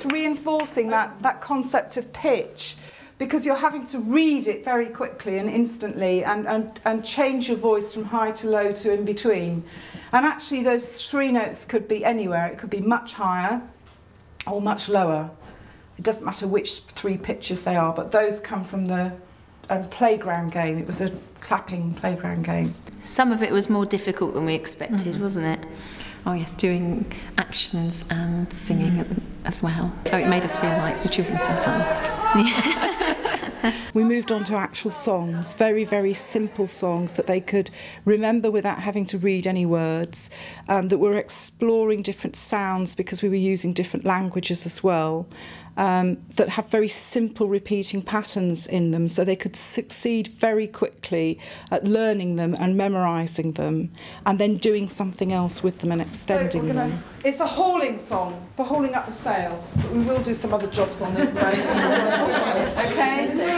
it's reinforcing that concept of pitch, because you're having to read it very quickly and instantly and change your voice from high to low to in between. And actually those three notes could be anywhere. It could be much higher or much lower. It doesn't matter which three pitches they are, but those come from the playground game. It was a clapping playground game. Some of it was more difficult than we expected, wasn't it? Oh yes, doing actions and singing as well. So it made us feel like the children sometimes. We moved on to actual songs, very, very simple songs that they could remember without having to read any words, that were exploring different sounds because we were using different languages as well, that have very simple repeating patterns in them, so they could succeed very quickly at learning them and memorising them and then doing something else with them and extending them. It's a hauling song for hauling up the sails, but we will do some other jobs on this boat. Okay?